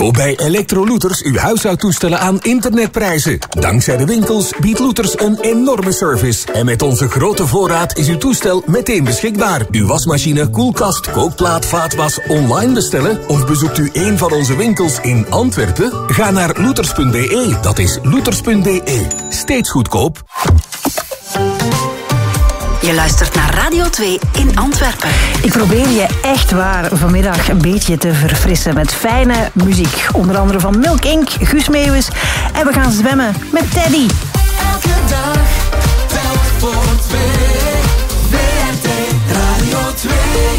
Koop bij Electrolooters uw huishoudtoestellen aan internetprijzen. Dankzij de winkels biedt Looters een enorme service. En met onze grote voorraad is uw toestel meteen beschikbaar. Uw wasmachine, koelkast, kookplaat, vaatwas online bestellen? Of bezoekt u een van onze winkels in Antwerpen? Ga naar looters.be. Dat is looters.be. Steeds goedkoop. Je luistert naar Radio 2 in Antwerpen. Ik probeer je echt waar vanmiddag een beetje te verfrissen met fijne muziek. Onder andere van Milk Inc., Guus Meeuwis. En we gaan zwemmen met Teddy. Elke dag, telk voor twee. WRT Radio 2.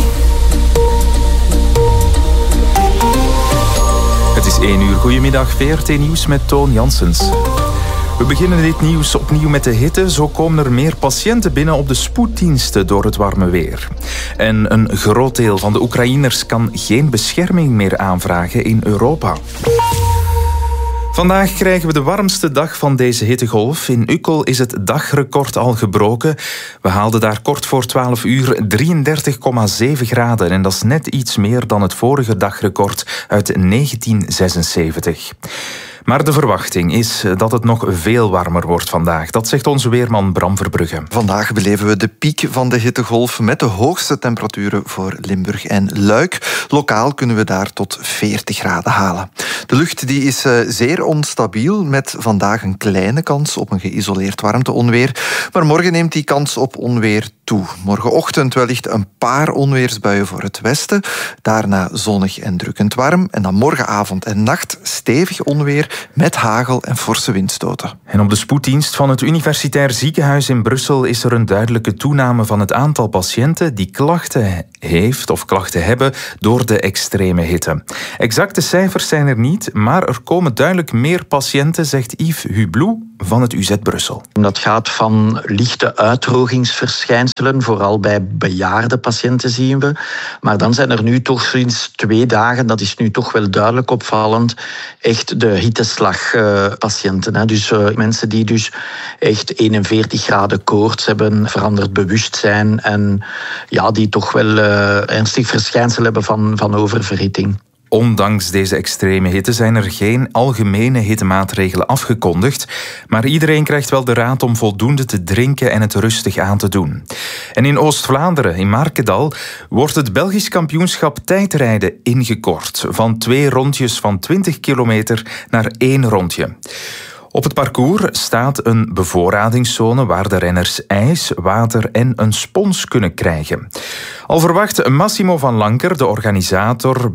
Het is 1 uur. Goedemiddag, VRT Nieuws met Toon Janssens. We beginnen dit nieuws opnieuw met de hitte. Zo komen er meer patiënten binnen op de spoeddiensten door het warme weer. En een groot deel van de Oekraïners kan geen bescherming meer aanvragen in Europa. Vandaag krijgen we de warmste dag van deze hittegolf. In Ukkel is het dagrecord al gebroken. We haalden daar kort voor 12 uur 33,7 graden. En dat is net iets meer dan het vorige dagrecord uit 1976. Maar de verwachting is dat het nog veel warmer wordt vandaag. Dat zegt onze weerman Bram Verbrugge. Vandaag beleven we de piek van de hittegolf met de hoogste temperaturen voor Limburg en Luik. Lokaal kunnen we daar tot 40 graden halen. De lucht die is zeer onstabiel, met vandaag een kleine kans op een geïsoleerd warmteonweer. Maar morgen neemt die kans op onweer toe. Morgenochtend wellicht een paar onweersbuien voor het westen. Daarna zonnig en drukkend warm. En dan morgenavond en nacht stevig onweer met hagel en forse windstoten. En op de spoeddienst van het Universitair Ziekenhuis in Brussel is er een duidelijke toename van het aantal patiënten die klachten heeft of klachten hebben door de extreme hitte. Exacte cijfers zijn er niet, maar er komen duidelijk meer patiënten, zegt Yves Hublou van het UZ Brussel. Dat gaat van lichte uitdrogingsverschijnselen, vooral bij bejaarde patiënten zien we. Maar dan zijn er nu toch sinds 2 dagen, dat is nu toch wel duidelijk opvallend, echt de hitteslagpatiënten. Dus mensen die dus echt 41 graden koorts hebben, veranderd bewustzijn en ja, die toch wel ernstig verschijnsel hebben van oververhitting. Ondanks deze extreme hitte zijn er geen algemene hittemaatregelen afgekondigd, maar iedereen krijgt wel de raad om voldoende te drinken en het rustig aan te doen. En in Oost-Vlaanderen, in Markendal, wordt het Belgisch kampioenschap tijdrijden ingekort. Van 2 rondjes van 20 kilometer naar 1 rondje. Op het parcours staat een bevoorradingszone waar de renners ijs, water en een spons kunnen krijgen. Al verwacht Massimo van Lanker, de organisator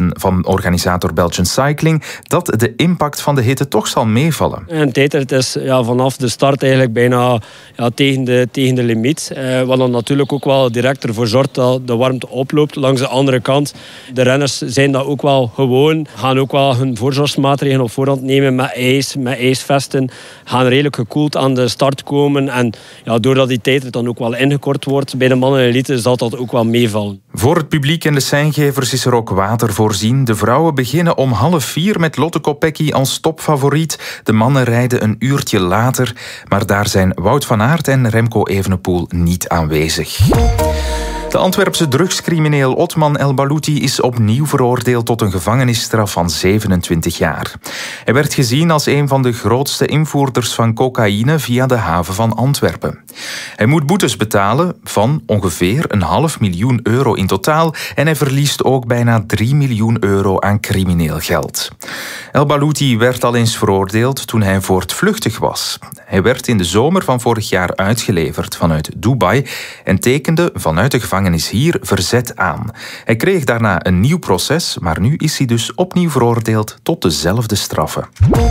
Belgian Cycling, dat de impact van de hitte toch zal meevallen. Een tijdrit is vanaf de start eigenlijk bijna tegen de limiet. Wat dan natuurlijk ook wel direct ervoor zorgt dat de warmte oploopt. Langs de andere kant, de renners zijn dat ook wel gewoon. Gaan ook wel hun voorzorgsmaatregelen op voorhand nemen met ijsvesten. Gaan redelijk gekoeld aan de start komen. En doordat die tijdrit dan ook wel ingekort wordt bij de mannen en elite, zal dat ook wel meevallen. Voor het publiek en de seingevers is er ook water voorzien. De vrouwen beginnen om 3:30 met Lotte Kopecky als topfavoriet. De mannen rijden een uurtje later. Maar daar zijn Wout van Aert en Remco Evenepoel niet aanwezig. De Antwerpse drugscrimineel Otman El Balouti is opnieuw veroordeeld tot een gevangenisstraf van 27 jaar. Hij werd gezien als een van de grootste invoerders van cocaïne via de haven van Antwerpen. Hij moet boetes betalen van ongeveer €500.000 in totaal en hij verliest ook bijna €3 miljoen aan crimineel geld. El Balouti werd al eens veroordeeld toen hij voortvluchtig was. Hij werd in de zomer van vorig jaar uitgeleverd vanuit Dubai en tekende vanuit de gevangenis hier verzet aan. Hij kreeg daarna een nieuw proces, maar nu is hij dus opnieuw veroordeeld tot dezelfde straffen.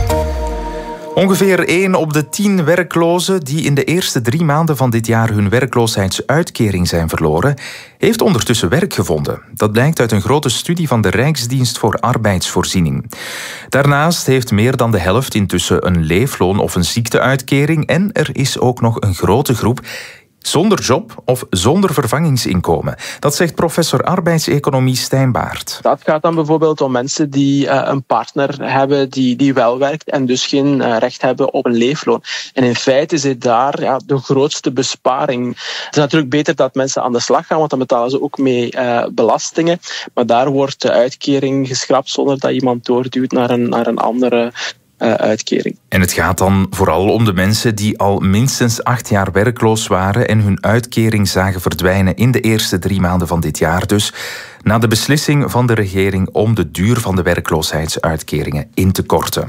Ongeveer 1 op de 10 werklozen die in de eerste 3 maanden van dit jaar hun werkloosheidsuitkering zijn verloren, heeft ondertussen werk gevonden. Dat blijkt uit een grote studie van de Rijksdienst voor Arbeidsvoorziening. Daarnaast heeft meer dan de helft intussen een leefloon of een ziekteuitkering en er is ook nog een grote groep Zonder job of zonder vervangingsinkomen. Dat zegt professor arbeidseconomie Stijn Baert. Dat gaat dan bijvoorbeeld om mensen die een partner hebben die wel werkt en dus geen recht hebben op een leefloon. En in feite zit daar de grootste besparing. Het is natuurlijk beter dat mensen aan de slag gaan, want dan betalen ze ook mee belastingen. Maar daar wordt de uitkering geschrapt zonder dat iemand doorduwt naar een andere uitkering. En het gaat dan vooral om de mensen die al minstens 8 jaar werkloos waren en hun uitkering zagen verdwijnen in de eerste 3 maanden van dit jaar. Dus na de beslissing van de regering om de duur van de werkloosheidsuitkeringen in te korten.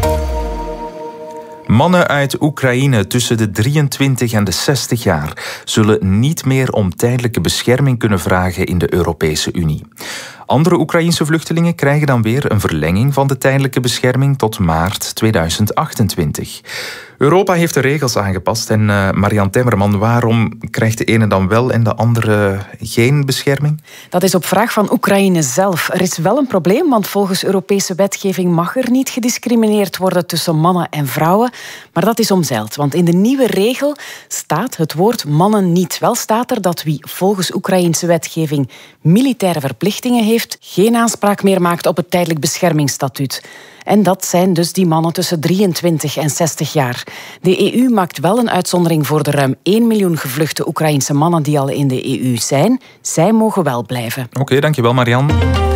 Mannen uit Oekraïne tussen de 23 en de 60 jaar zullen niet meer om tijdelijke bescherming kunnen vragen in de Europese Unie. Andere Oekraïense vluchtelingen krijgen dan weer een verlenging van de tijdelijke bescherming tot maart 2028. Europa heeft de regels aangepast en Marianne Temmerman, waarom krijgt de ene dan wel en de andere geen bescherming? Dat is op vraag van Oekraïne zelf. Er is wel een probleem, want volgens Europese wetgeving mag er niet gediscrimineerd worden tussen mannen en vrouwen. Maar dat is omzeild, want in de nieuwe regel staat het woord mannen niet. Wel staat er dat wie volgens Oekraïense wetgeving militaire verplichtingen heeft, geen aanspraak meer maakt op het tijdelijk beschermingsstatuut. En dat zijn dus die mannen tussen 23 en 60 jaar. De EU maakt wel een uitzondering voor de ruim 1 miljoen gevluchte Oekraïense mannen die al in de EU zijn. Zij mogen wel blijven. Oké, dankjewel Marianne.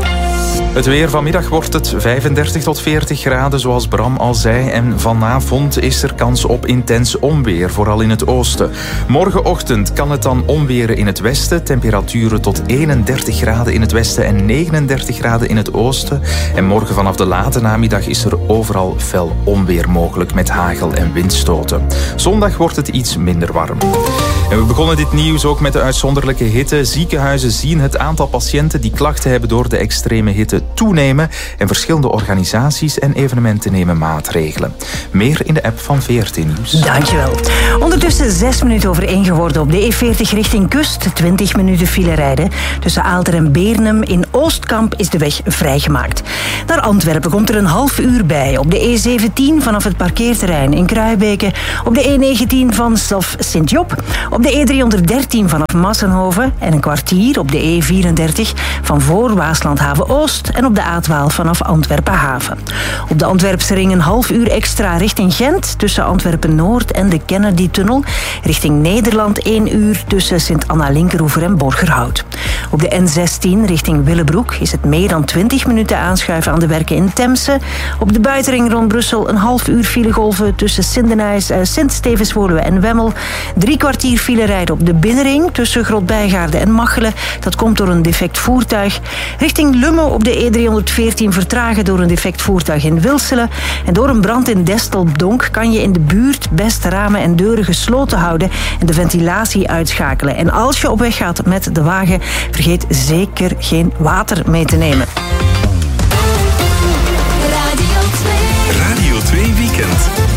Het weer vanmiddag wordt het 35 tot 40 graden, zoals Bram al zei. En vanavond is er kans op intens onweer, vooral in het oosten. Morgenochtend kan het dan onweren in het westen. Temperaturen tot 31 graden in het westen en 39 graden in het oosten. En morgen vanaf de late namiddag is er overal fel onweer mogelijk met hagel en windstoten. Zondag wordt het iets minder warm. En we begonnen dit nieuws ook met de uitzonderlijke hitte. Ziekenhuizen zien het aantal patiënten die klachten hebben door de extreme hitte toenemen. En verschillende organisaties en evenementen nemen maatregelen. Meer in de app van VRT Nieuws. Dankjewel. Ondertussen 6 minuten over 1 geworden op de E40 richting kust. 20 minuten file rijden. Tussen Aalter en Beernem in Oostkamp is de weg vrijgemaakt. Naar Antwerpen komt er een half uur bij. Op de E17 vanaf het parkeerterrein in Kruijbeke. Op de E19 van Sint-Job. Op de E313 vanaf Massenhoven. En een kwartier op de E34 van voor Waaslandhaven-Oost. En op de A12 vanaf Antwerpen-Haven. Op de Antwerpse ring een half uur extra richting Gent. Tussen Antwerpen-Noord en de Kennedy-tunnel. Richting Nederland 1 uur tussen Sint-Anna-Linkeroever en Borgerhout. Op de N16 richting Willebroek is het meer dan 20 minuten aanschuiven aan de werken in Temse. Op de buitenring rond Brussel een half uur filegolven tussen Sindenhuis, Sint-Stevenswoluwe en Wemmel. 3 kwartier file rijden op de binnenring tussen Grotbijgaarden en Machelen. Dat komt door een defect voertuig. Richting Lumme op de E314 vertragen door een defect voertuig in Wilselen. En door een brand in Destelbdonk kan je in de buurt best ramen en deuren gesloten houden en de ventilatie uitschakelen. En als je op weg gaat met de wagen, vergeet zeker geen water mee te nemen. Radio 2 Weekend.